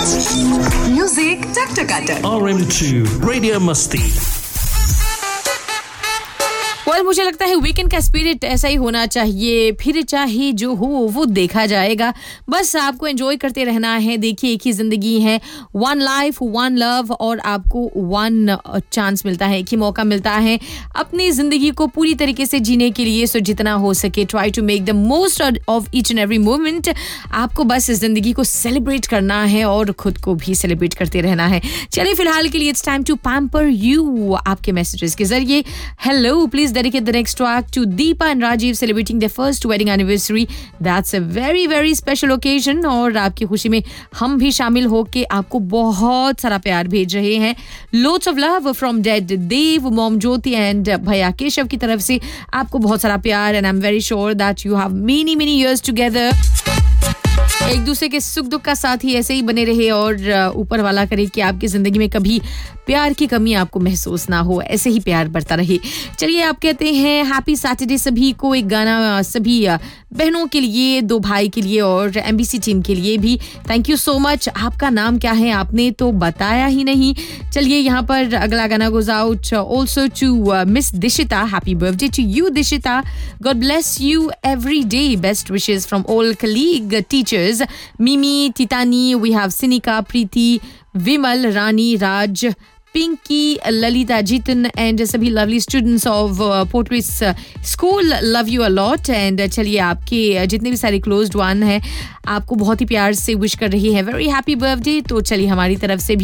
Music Chak-Chak-Atak. RM2 Radio Masti. well, मुझे लगता है वीकेंड का स्पिरिट ऐसा ही होना चाहिए. फिर चाहे जो हो वो देखा जाएगा. बस आपको एंजॉय करते रहना है. देखिए एक ही जिंदगी है, वन लाइफ वन लव, और आपको वन चांस मिलता है, एक ही मौका मिलता है अपनी जिंदगी को पूरी तरीके से जीने के लिए. सो जितना हो सके try to make the most of each and every moment. आपको बस इस जिंदगी को सेलिब्रेट करना है और खुद को भी सेलिब्रेट करते रहना है. चलिए फिलहाल के लिए it's time to pamper you. आपके मैसेजेस के जरिए hello please dedicate the next track to Deepa and Rajiv celebrating their first wedding anniversary. That's a very very special occasion और आपकी खुशी में हम भी शामिल होके आपको बहुत सारा प्यार भेज रहे हैं. Lots of love from Dad Dev, Mom Jyoti and भैया केशव की तरफ से आपको बहुत सारा प्यार. And I'm very sure that you have many years together. एक दूसरे के सुख दुख का साथ ही ऐसे ही बने रहे और ऊपर वाला करे कि आपकी जिंदगी में कभी प्यार की कमी आपको महसूस ना हो, ऐसे ही प्यार बढ़ता रहे. चलिए आप कहते हैं हैप्पी सैटरडे सभी को. एक गाना सभी बहनों के लिए, दो भाई के लिए और एमबीसी टीम के लिए भी. Thank you so much. आपका नाम क्या है आपने तो बताया ही नहीं. चलिए यहाँ पर अगला गाना goes out also to miss Dishita. Happy birthday to you Dishita. God bless you every day. Best wishes from all colleague teachers. Mimi, Titani, we have Sinika, Preeti, Vimal, Rani, Raj, Pinky, Lalita, Jitan and सभी lovely students of Port Louis School. Love you a lot. And चलिए आपके जितने भी सारे closed one हैं आपको बहुत ही प्यार से wish कर रही है very happy birthday. तो चलिए हमारी तरफ से भी